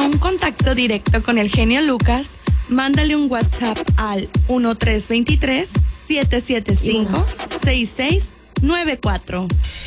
un contacto directo con el genio Lucas, mándale un WhatsApp al 1323-775-6694.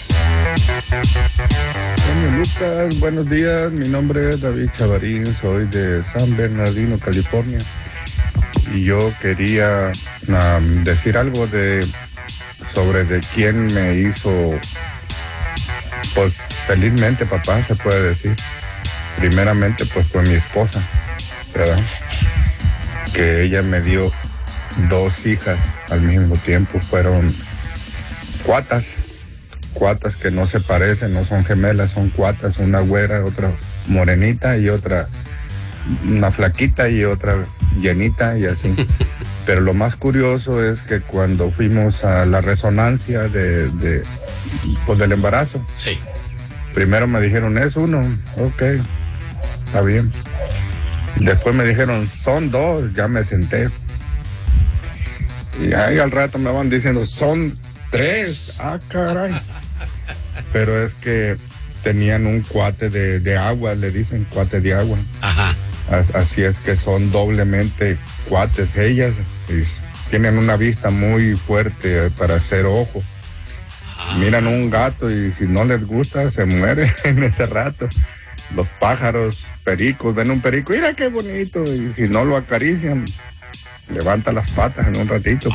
Genio Lucas, buenos días. Mi nombre es David Chavarín, soy de San Bernardino, California. Y yo quería decir algo sobre de quién me hizo, pues felizmente papá, se puede decir. Primeramente, pues fue mi esposa, ¿verdad? Que ella me dio 2 hijas al mismo tiempo. Fueron cuatas que no se parecen, no son gemelas, son cuatas, una güera, otra morenita y otra, una flaquita y otra llenita y así. Pero lo más curioso es que cuando fuimos a la resonancia del embarazo, sí, primero me dijeron, es uno, ok, está bien. Después me dijeron, son 2, ya me senté. Y ahí al rato me van diciendo, son 3, ah, caray. Pero es que tenían un cuate de agua, le dicen cuate de agua. Ajá. Así es que son doblemente cuates ellas. Tienen una vista muy fuerte para hacer ojo. Miran un gato y si no les gusta se muere en ese rato. Los pájaros, pericos, ven un perico, mira qué bonito, y si no lo acarician, levanta las patas en un ratito.